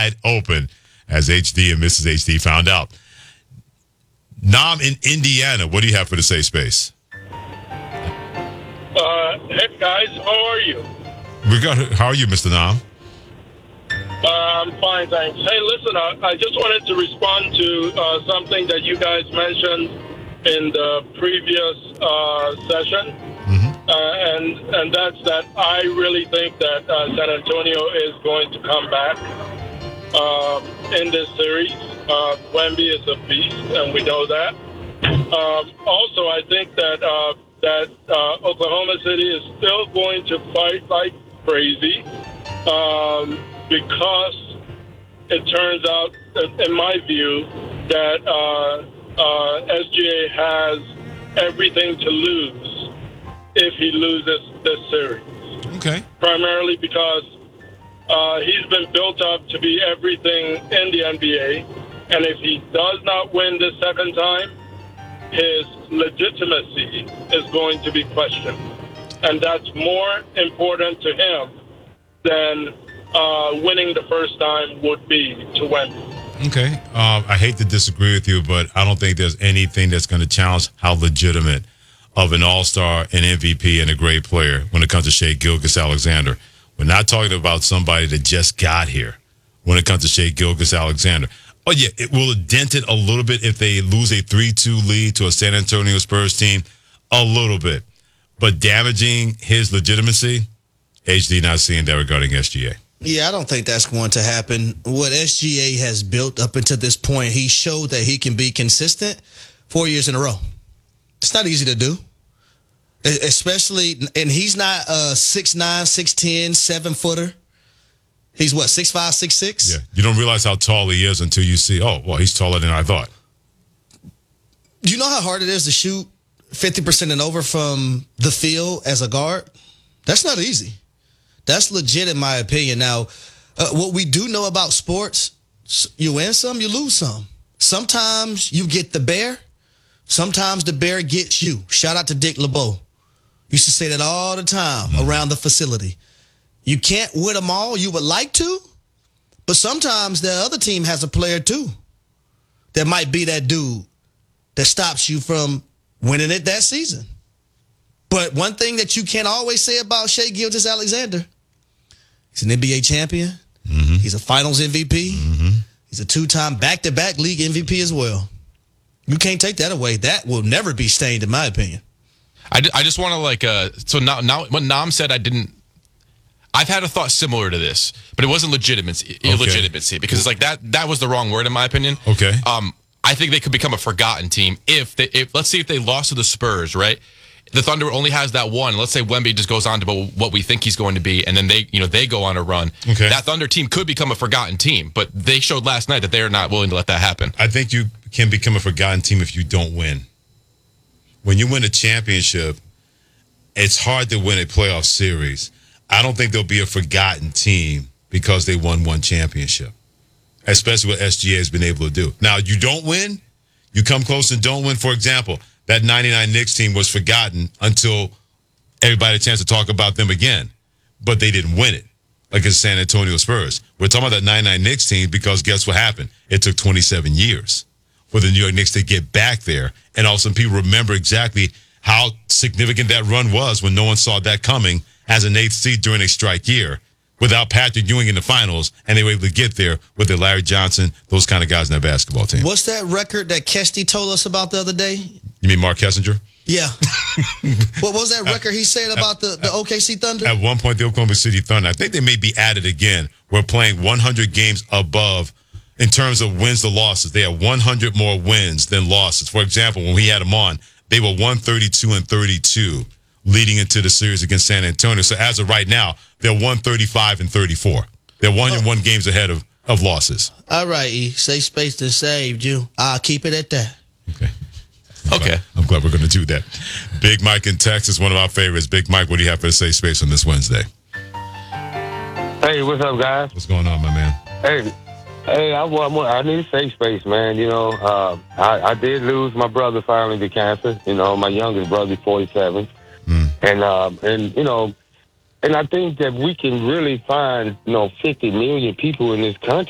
wide open, as HD and Mrs. HD found out. Nam in Indiana, what do you have for the safe space? Hey, guys, how are you? How are you, Mr. Nam? I'm fine, thanks. Hey, listen, I just wanted to respond to something that you guys mentioned in the previous session. And that's that I really think that San Antonio is going to come back in this series. Wemby is a beast, and we know that. Also, I think that Oklahoma City is still going to fight like crazy because it turns out, in my view, that SGA has everything to lose if he loses this series. Okay. Primarily because he's been built up to be everything in the NBA, and if he does not win this second time, his legitimacy is going to be questioned. And that's more important to him than winning the first time would be to win. Okay. I hate to disagree with you, but I don't think there's anything that's going to challenge how legitimate of an all-star, an MVP, and a great player when it comes to Shai Gilgeous-Alexander. We're not talking about somebody that just got here when it comes to Shai Gilgeous-Alexander. Oh, yeah, it will dent it a little bit if they lose a 3-2 lead to a San Antonio Spurs team, a little bit. But damaging his legitimacy, HD not seeing that regarding SGA. Yeah, I don't think that's going to happen. What SGA has built up until this point, he showed that he can be consistent 4 years in a row. It's not easy to do. Especially, and he's not a 6'9", 6'10", 7-footer. He's what, 6'5", 6'6"? Yeah, you don't realize how tall he is until you see, oh, well, he's taller than I thought. Do you know how hard it is to shoot 50% and over from the field as a guard? That's not easy. That's legit in my opinion. Now, what we do know about sports, you win some, you lose some. Sometimes you get the bear. Sometimes the bear gets you. Shout out to Dick LeBeau. Used to say that all the time around the facility. You can't win them all. You would like to, but sometimes the other team has a player too that might be that dude that stops you from winning it that season. But one thing that you can't always say about Shai Gilgeous-Alexander, he's an NBA champion. Mm-hmm. He's a Finals MVP. Mm-hmm. He's a 2-time back-to-back league MVP as well. You can't take that away. That will never be stained, in my opinion. I just want to so now what Nam said, I've had a thought similar to this, but it wasn't legitimacy because it's like that was the wrong word in my opinion. Okay. I think they could become a forgotten team if let's see if they lost to the Spurs, right? The Thunder only has that one. Let's say Wemby just goes on to what we think he's going to be, and then they go on a run. Okay. That Thunder team could become a forgotten team, but they showed last night that they are not willing to let that happen. I think you can become a forgotten team if you don't win. When you win a championship, it's hard to win a playoff series. I don't think there'll be a forgotten team because they won one championship, especially what SGA has been able to do. Now, you don't win, you come close and don't win. For example, that 99 Knicks team was forgotten until everybody had a chance to talk about them again, but they didn't win it against San Antonio Spurs. We're talking about that 99 Knicks team because guess what happened? It took 27 years for the New York Knicks to get back there. And also people remember exactly how significant that run was when no one saw that coming as an 8th seed during a strike year without Patrick Ewing in the finals, and they were able to get there with the Larry Johnson, those kind of guys in that basketball team. What's that record that Kesty told us about the other day? You mean Mark Kessinger? Yeah. What was that record he said about the OKC Thunder? At one point, the Oklahoma City Thunder, I think they may be added again. We're playing 100 games above in terms of wins to losses. They have 100 more wins than losses. For example, when we had them on, they were 132-32 leading into the series against San Antonio. So as of right now, they're 135-34. They're 101 games ahead of losses. All right, E. Safe space to saved you. I'll keep it at that. Okay. I'm glad we're going to do that. Big Mike in Texas, one of our favorites. Big Mike, what do you have for the safe space on this Wednesday? Hey, what's up, guys? What's going on, my man? Hey, I need a safe space, man. You know, I did lose my brother finally to cancer. You know, my youngest brother, 47. And you know, and I think that we can really find, 50 million people in this country